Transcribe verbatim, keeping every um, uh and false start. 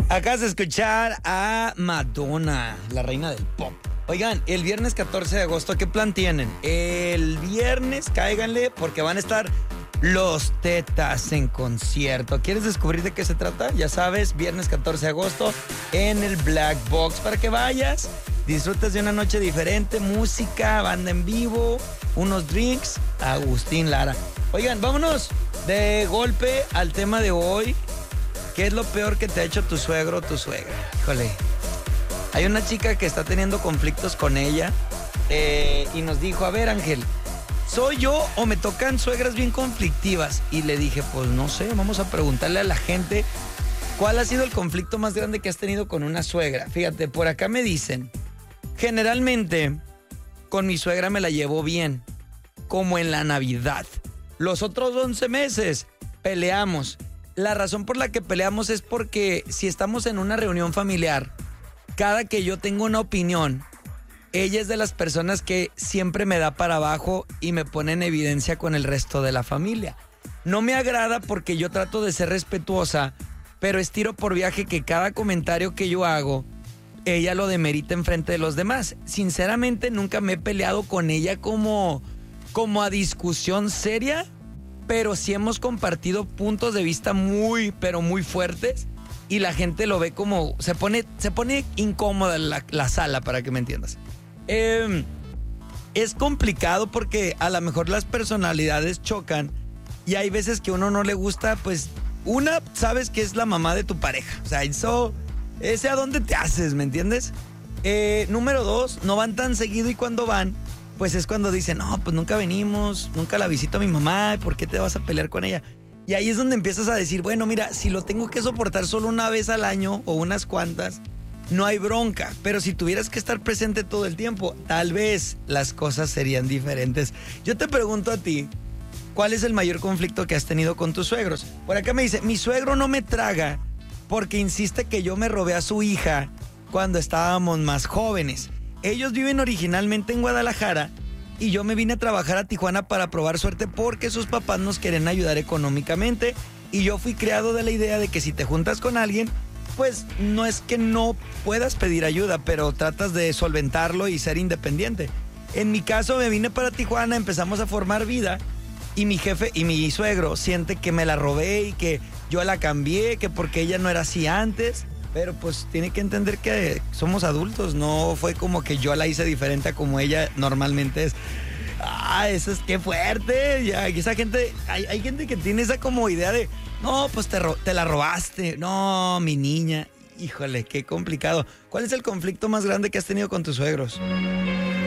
Acabas de escuchar a Madonna, la reina del pop. Oigan, el viernes catorce de agosto, ¿qué plan tienen? El viernes cáiganle porque van a estar Los Tetas en concierto. ¿Quieres descubrir de qué se trata? Ya sabes, viernes catorce de agosto en el Black Box para que vayas, disfrutes de una noche diferente, música, banda en vivo, unos drinks, Agustín Lara. Oigan, vámonos de golpe al tema de hoy. ¿Qué es lo peor que te ha hecho tu suegro o tu suegra? Híjole, hay una chica que está teniendo conflictos con ella eh, y nos dijo, a ver, Ángel, ¿soy yo o me tocan suegras bien conflictivas? Y le dije, pues no sé, vamos a preguntarle a la gente cuál ha sido el conflicto más grande que has tenido con una suegra. Fíjate, por acá me dicen, generalmente con mi suegra me la llevo bien, como en la Navidad. Los otros once meses peleamos. La razón por la que peleamos es porque si estamos en una reunión familiar, cada que yo tengo una opinión, ella es de las personas que siempre me da para abajo y me pone en evidencia con el resto de la familia. No me agrada porque yo trato de ser respetuosa, pero es tiro por viaje que cada comentario que yo hago, ella lo demerita enfrente de los demás. Sinceramente, nunca me he peleado con ella como, como a discusión seria, pero sí hemos compartido puntos de vista muy, pero muy fuertes y la gente lo ve como, se pone, se pone incómoda la, la sala, para que me entiendas. Eh, es complicado porque a lo mejor las personalidades chocan y hay veces que a uno no le gusta, pues, una, sabes que es la mamá de tu pareja. O sea, eso, ese a dónde te haces, ¿me entiendes? Eh, número dos, no van tan seguido y cuando van, pues es cuando dicen, no, pues nunca venimos, nunca la visito a mi mamá, ¿por qué te vas a pelear con ella? Y ahí es donde empiezas a decir, bueno, mira, si lo tengo que soportar solo una vez al año o unas cuantas, no hay bronca. Pero si tuvieras que estar presente todo el tiempo, tal vez las cosas serían diferentes. Yo te pregunto a ti, ¿cuál es el mayor conflicto que has tenido con tus suegros? Por acá me dice, mi suegro no me traga porque insiste que yo me robé a su hija cuando estábamos más jóvenes. Ellos viven originalmente en Guadalajara y yo me vine a trabajar a Tijuana para probar suerte porque sus papás nos quieren ayudar económicamente y yo fui creado de la idea de que si te juntas con alguien, pues no es que no puedas pedir ayuda, pero tratas de solventarlo y ser independiente. En mi caso me vine para Tijuana, empezamos a formar vida y mi jefe y mi suegro siente que me la robé y que yo la cambié, que porque ella no era así antes. Pero pues tiene que entender que somos adultos, no fue como que yo la hice diferente a como ella normalmente es. Ah, eso es, qué fuerte. Ya, esa gente, hay, hay gente que tiene esa como idea de, no, pues te, ro- te la robaste. No, mi niña. Híjole, qué complicado. ¿Cuál es el conflicto más grande que has tenido con tus suegros?